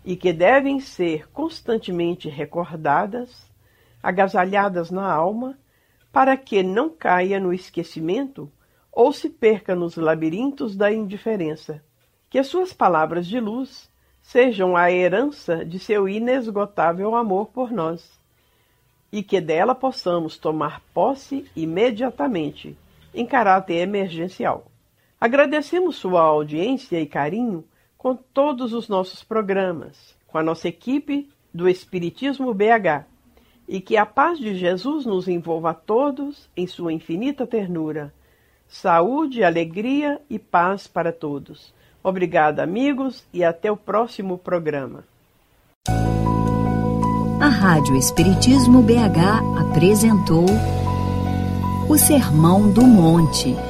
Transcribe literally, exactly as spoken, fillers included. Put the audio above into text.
e que devem ser constantemente recordadas, agasalhadas na alma, para que não caia no esquecimento ou se perca nos labirintos da indiferença. Que suas palavras de luz sejam a herança de seu inesgotável amor por nós, e que dela possamos tomar posse imediatamente, em caráter emergencial. Agradecemos sua audiência e carinho com todos os nossos programas, com a nossa equipe do Espiritismo B H, e que a paz de Jesus nos envolva a todos em sua infinita ternura. Saúde, alegria e paz para todos. Obrigada, amigos, e até o próximo programa. A Rádio Espiritismo B H apresentou o Sermão do Monte.